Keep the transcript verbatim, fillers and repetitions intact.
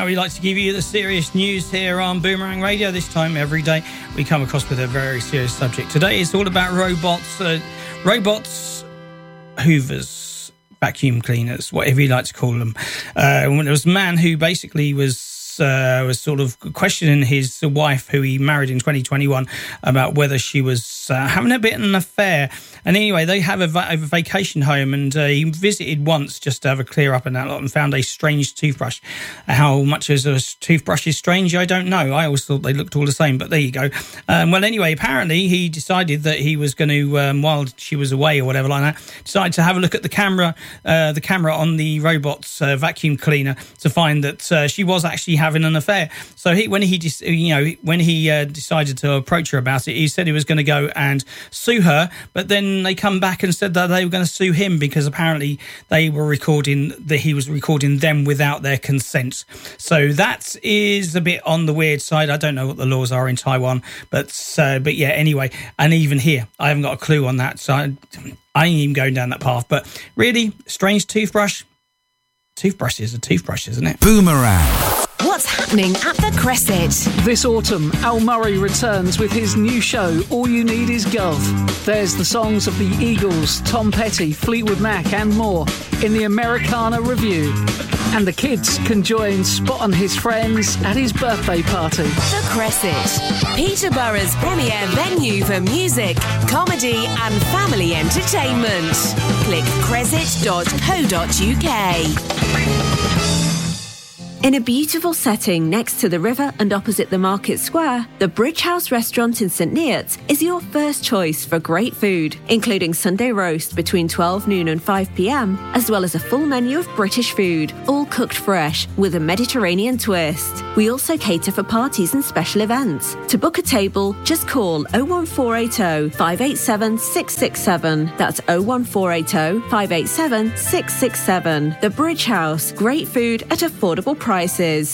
how we like to give you the serious news here on Boomerang Radio. This time every day we come across with a very serious subject. Today it's all about robots, uh, robots, hoovers, vacuum cleaners, whatever you like to call them. Uh, there was a man who basically was Uh, was sort of questioning his wife, who he married in twenty twenty-one, about whether she was uh, having a bit of an affair. And anyway, they have a, va- a vacation home, and uh, he visited once just to have a clear up and that lot, and found a strange toothbrush. How much as a toothbrush is strange, I don't know. I always thought they looked all the same, but there you go. Um, well, anyway, apparently he decided that he was going to, um, while she was away or whatever like that, decided to have a look at the camera, uh, the camera on the robot's uh, vacuum cleaner, to find that uh, she was actually having an affair. So he, when he, you know, when he uh, decided to approach her about it, he said he was going to go and sue her. But then they come back and said that they were going to sue him because apparently they were recording that he was recording them without their consent. So that is a bit on the weird side. I don't know what the laws are in Taiwan, but uh, but yeah. Anyway, and even here, I haven't got a clue on that. So I, I ain't even going down that path. But really, strange toothbrush. Toothbrush is a toothbrush, isn't it? Boomerang. What's happening at the Cresset? This autumn, Al Murray returns with his new show, All You Need Is Gov. There's the songs of the Eagles, Tom Petty, Fleetwood Mac and more in the Americana Review. And the kids can join Spot and his friends at his birthday party. The Cresset, Peterborough's premier venue for music, comedy and family entertainment. Click cresset dot co dot uk. In a beautiful setting next to the river and opposite the market square, the Bridge House restaurant in St Neots is your first choice for great food, including Sunday roast between twelve noon and five p.m, as well as a full menu of British food, all cooked fresh with a Mediterranean twist. We also cater for parties and special events. To book a table, just call oh one four eight oh, five eight seven, six six seven. That's oh one four eight oh, five eight seven, six six seven. The Bridge House, great food at affordable prices.